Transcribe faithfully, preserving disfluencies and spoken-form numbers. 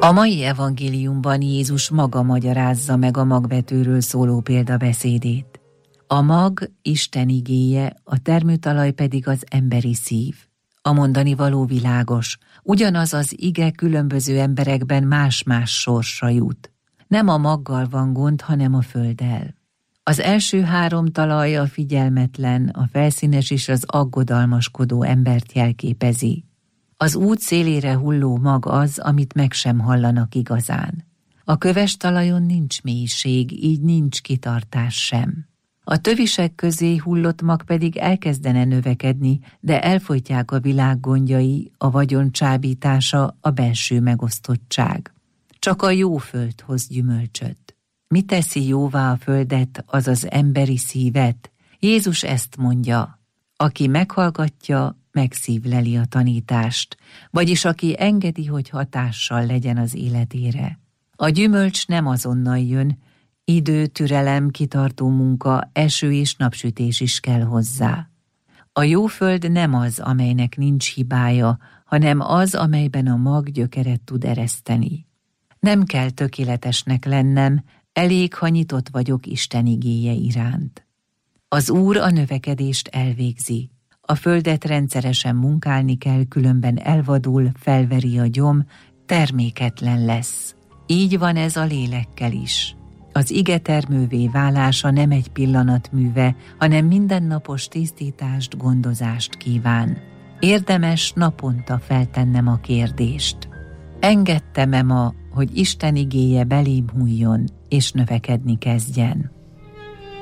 A mai evangéliumban Jézus maga magyarázza meg a magvetőről szóló példabeszédét. A mag Isten igéje, a termőtalaj pedig az emberi szív. A mondani való világos, ugyanaz az ige különböző emberekben más-más sorsra jut. Nem a maggal van gond, hanem a földdel. Az első három talaj a figyelmetlen, a felszínes és az aggodalmaskodó embert jelképezi. Az út szélére hulló mag az, amit meg sem hallanak igazán. A köves talajon nincs mélység, így nincs kitartás sem. A tövisek közé hullott mag pedig elkezdene növekedni, de elfojtják a világ gondjai, a vagyon csábítása, a belső megosztottság. Csak a jó föld hoz gyümölcsöt. Mi teszi jóvá a földet, az az emberi szívet? Jézus ezt mondja: aki meghallgatja, megszívleli a tanítást, vagyis aki engedi, hogy hatással legyen az életére. A gyümölcs nem azonnal jön, idő, türelem, kitartó munka, eső és napsütés is kell hozzá. A jó föld nem az, amelynek nincs hibája, hanem az, amelyben a mag gyökeret tud ereszteni. Nem kell tökéletesnek lennem, elég, ha nyitott vagyok Isten igéje iránt. Az Úr a növekedést elvégzi. A földet rendszeresen munkálni kell, különben elvadul, felveri a gyom, terméketlen lesz. Így van ez a lélekkel is. Az ige termővé válása nem egy pillanat műve, hanem mindennapos tisztítást, gondozást kíván. Érdemes naponta feltennem a kérdést: engedtem-e ma, hogy Isten igéje belém hújjon és növekedni kezdjen?